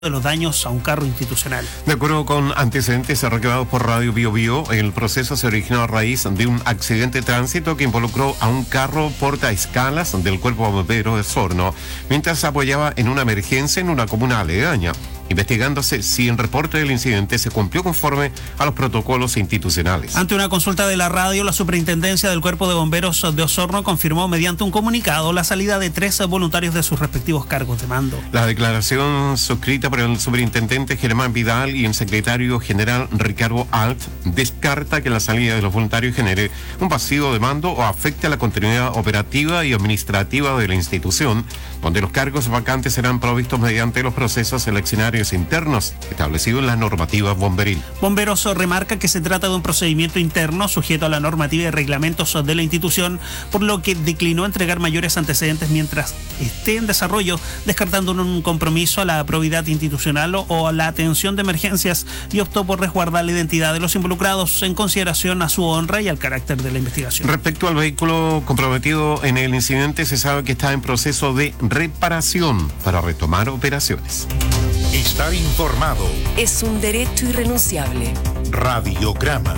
de los daños a un carro institucional. De acuerdo con antecedentes recabados por Radio Bio Bio, el proceso se originó a raíz de un accidente de tránsito que involucró a un carro portaescalas del Cuerpo de Bomberos de Osorno, mientras se apoyaba en una emergencia en una comuna aledaña, investigándose si el reporte del incidente se cumplió conforme a los protocolos institucionales. Ante una consulta de la radio, la Superintendencia del Cuerpo de Bomberos de Osorno confirmó mediante un comunicado la salida de 3 voluntarios de sus respectivos cargos de mando. La declaración suscrita por el superintendente Germán Vidal y el secretario general Ricardo Alt descarta que la salida de los voluntarios genere un vacío de mando o afecte a la continuidad operativa y administrativa de la institución, donde los cargos vacantes serán provistos mediante los procesos seleccionarios internos establecidos en la normativa bomberil. Bomberos remarca que se trata de un procedimiento interno sujeto a la normativa y reglamentos de la institución, por lo que declinó entregar mayores antecedentes mientras esté en desarrollo, descartando un compromiso a la probidad institucional o a la atención de emergencias, y optó por resguardar la identidad de los involucrados en consideración a su honra y al carácter de la investigación. Respecto al vehículo comprometido en el incidente, se sabe que está en proceso de reparación para retomar operaciones. Estar informado es un derecho irrenunciable. Radiograma.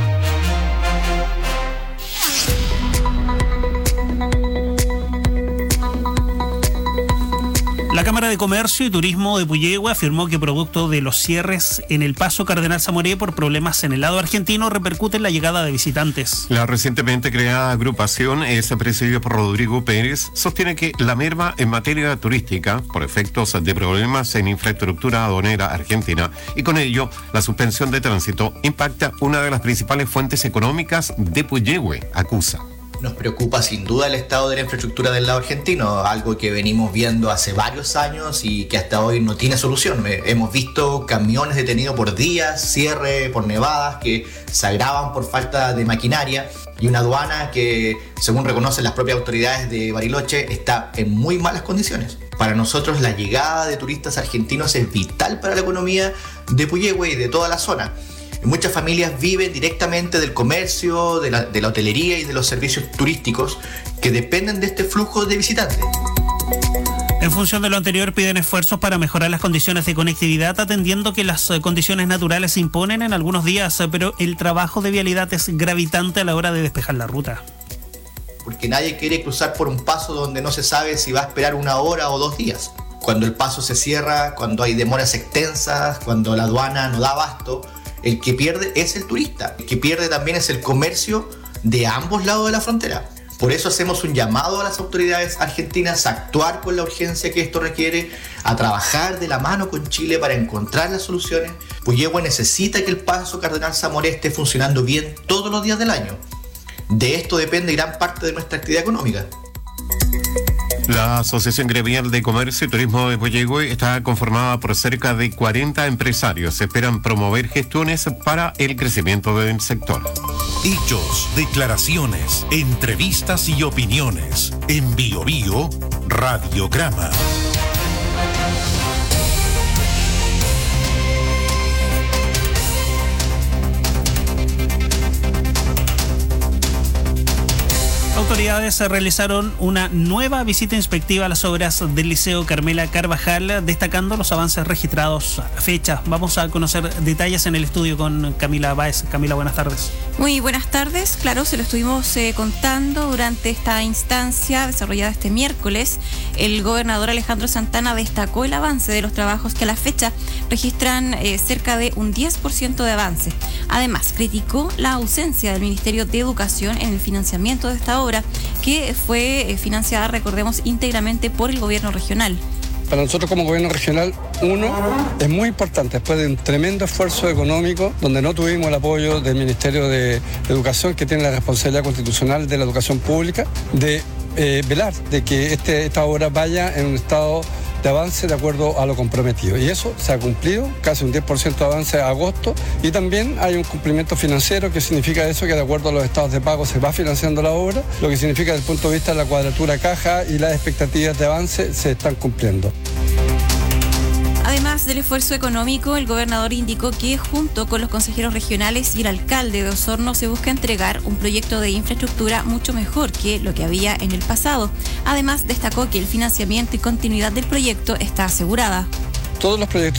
La Cámara de Comercio y Turismo de Puyehue afirmó que producto de los cierres en el paso Cardenal Zamoré por problemas en el lado argentino repercute en la llegada de visitantes. La recientemente creada agrupación, presidida por Rodrigo Pérez, sostiene que la merma en materia turística por efectos de problemas en infraestructura aduanera argentina y con ello la suspensión de tránsito impacta una de las principales fuentes económicas de Puyehue, acusa. Nos preocupa sin duda el estado de la infraestructura del lado argentino, algo que venimos viendo hace varios años y que hasta hoy no tiene solución. Hemos visto camiones detenidos por días, cierre por nevadas que se agravan por falta de maquinaria y una aduana que, según reconocen las propias autoridades de Bariloche, está en muy malas condiciones. Para nosotros la llegada de turistas argentinos es vital para la economía de Puyehue y de toda la zona. Muchas familias viven directamente del comercio, de la hotelería y de los servicios turísticos que dependen de este flujo de visitantes. En función de lo anterior, piden esfuerzos para mejorar las condiciones de conectividad, atendiendo que las condiciones naturales se imponen en algunos días, pero el trabajo de vialidad es gravitante a la hora de despejar la ruta. Porque nadie quiere cruzar por un paso donde no se sabe si va a esperar 1 hora o 2 días. Cuando el paso se cierra, cuando hay demoras extensas, cuando la aduana no da abasto, el que pierde es el turista. El que pierde también es el comercio de ambos lados de la frontera. Por eso hacemos un llamado a las autoridades argentinas a actuar con la urgencia que esto requiere, a trabajar de la mano con Chile para encontrar las soluciones. Puyehue necesita que el paso Cardenal Zamoré esté funcionando bien todos los días del año. De esto depende gran parte de nuestra actividad económica. La Asociación Gremial de Comercio y Turismo de Puyehue está conformada por cerca de 40 empresarios. Se esperan promover gestiones para el crecimiento del sector. Hechos, declaraciones, entrevistas y opiniones. En Bio Bio, Radiograma. Autoridades realizaron una nueva visita inspectiva a las obras del Liceo Carmela Carvajal, destacando los avances registrados a la fecha. Vamos a conocer detalles en el estudio con Camila Báez. Camila, buenas tardes. Muy buenas tardes. Claro, se lo estuvimos contando durante esta instancia desarrollada este miércoles. El gobernador Alejandro Santana destacó el avance de los trabajos que a la fecha registran cerca de un 10% de avance. Además, criticó la ausencia del Ministerio de Educación en el financiamiento de esta obra, que fue financiada, recordemos, íntegramente por el gobierno regional. Para nosotros como gobierno regional, es muy importante, después de un tremendo esfuerzo económico, donde no tuvimos el apoyo del Ministerio de Educación, que tiene la responsabilidad constitucional de la educación pública, de velar de que esta obra vaya en un estado de avance de acuerdo a lo comprometido. Y eso se ha cumplido, casi un 10% de avance a agosto, y también hay un cumplimiento financiero, que significa eso, que de acuerdo a los estados de pago se va financiando la obra, lo que significa desde el punto de vista de la cuadratura caja y las expectativas de avance se están cumpliendo. Además del esfuerzo económico, el gobernador indicó que junto con los consejeros regionales y el alcalde de Osorno se busca entregar un proyecto de infraestructura mucho mejor que lo que había en el pasado. Además, destacó que el financiamiento y continuidad del proyecto está asegurada. todos los proyectos